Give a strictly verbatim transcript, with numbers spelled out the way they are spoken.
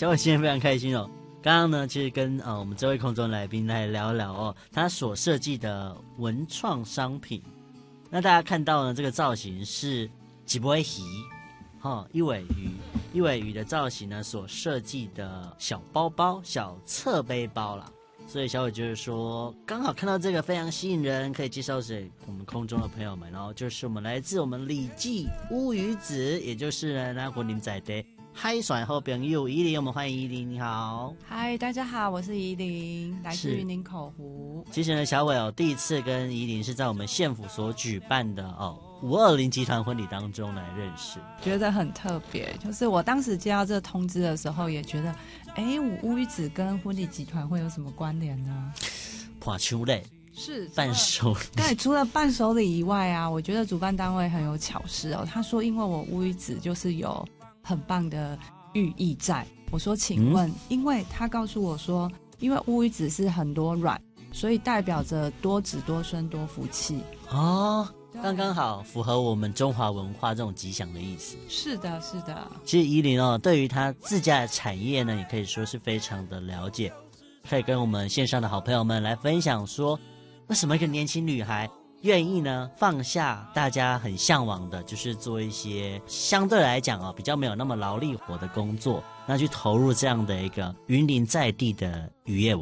小伟今天非常开心哦。刚刚呢，其实跟呃我们这位空中来宾来聊聊哦，他所设计的文创商品。那大家看到呢，这个造型是几尾鱼，哈、哦，一尾鱼，一尾鱼的造型呢所设计的小包包、小侧背包啦。所以小伟就是说，刚好看到这个非常吸引人，可以介绍给我们空中的朋友们。然后就是我们来自我们礼记乌鱼子，也就是呢南湖林仔的海选好朋友依林，我们欢迎依林，你好。 嗨，大家好，我是依林，来自云林口湖。 其实呢，小伟哦，第一次跟依林是在我们县府所举办的哦五二零集团婚礼当中来认识， 觉得很特别。就是我当时接到这个通知的时候，也觉得，哎，乌鱼子跟婚礼集团会有什么关联呢？ 破秋嘞。 是伴手礼， 对，除了伴手礼以外啊，我觉得主办单位很有巧思哦。他说，因为我乌鱼子就是有很棒的寓意在。我说，请问，嗯、因为他告诉我说，因为乌鱼子是很多卵，所以代表着多子多孙多福气哦。刚刚好符合我们中华文化这种吉祥的意思。 是的，是的。 其实依林哦，对于他自家的产业呢，也可以说是非常的了解，可以跟我们线上的好朋友们来分享说，为什么一个年轻女孩愿意呢放下大家很向往的，就是做一些相对来讲哦比较没有那么劳力活的工作，那去投入这样的一个云林在地的渔业文